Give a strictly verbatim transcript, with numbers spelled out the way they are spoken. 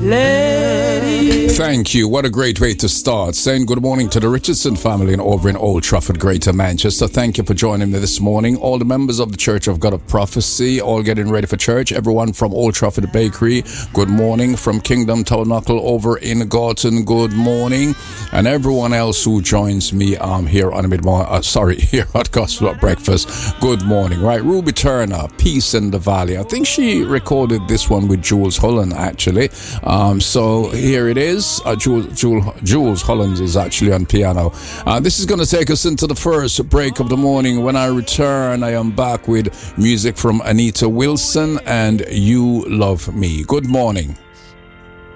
Thank you. What a great way to start. Saying good morning to the Richardson family and over in Old Trafford, Greater Manchester. Thank you for joining me this morning. All the members of the Church of God of Prophecy, all getting ready for church. Everyone from Old Trafford Bakery, good morning. From Kingdom Tabernacle over in Gorton, good morning. And everyone else who joins me um, here on the mid-morning, uh, sorry, here at Gospel at Breakfast, good morning. Right, Ruby Turner, Peace in the Valley. I think she recorded this one with Jules Holland, actually. Um, so here it is. Uh, Jules, Jules, Jules Holland is actually on piano. Uh, this is going to take us into the first break of the morning. When I return, I am back with music from Anita Wilson and You Love Me. Good morning.